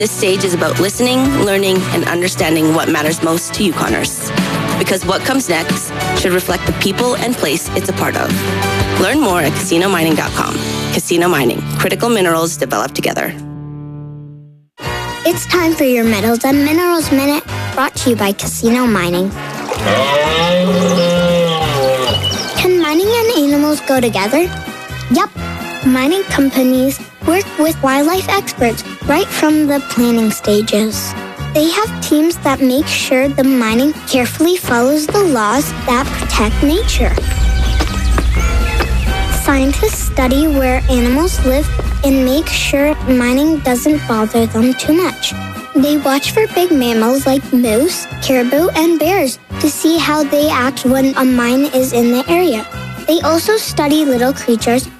This stage is about listening, learning, and understanding what matters most to Yukoners. Because what comes next should reflect the people and place it's a part of. Learn more at CasinoMining.com. Casino Mining, critical minerals developed together. It's time for your Metals and Minerals Minute, brought to you by Casino Mining. Can mining and animals go together? Yup. Mining companies work with wildlife experts right from the planning stages. They have teams that make sure the mining carefully follows the laws that protect nature. Scientists study where animals live and make sure mining doesn't bother them too much. They watch for big mammals like moose, caribou, and bears to see how they act when a mine is in the area. They also study little creatures